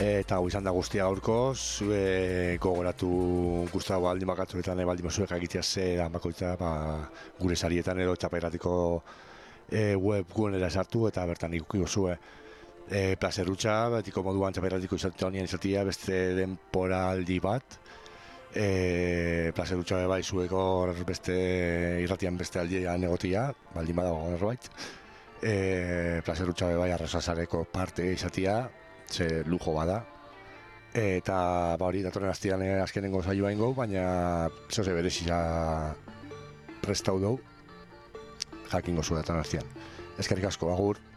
Eta hau izan da guztia gaurkoz, gogoratu guztago baldin bakatzuetan baldin bazuek agitea ze dan bakoitza gure sarietan edo txapelratiko webgunera sartu eta bertan ikukiko zue. Plazerutxa, betiko moduan txapelratiko izatea beste denporaldi bat. Plazerutxa bai zueko beste irratian beste aldian egotia, baldin badago erbait. Plazerutxa bai arrasasareko parte izatea, ze lujo bada. Eta hori datorren astean azkenengo saioa ingo, baina zoze berezia prestau dugu jakingo zu datorren astean. Eskerrik asko, agur.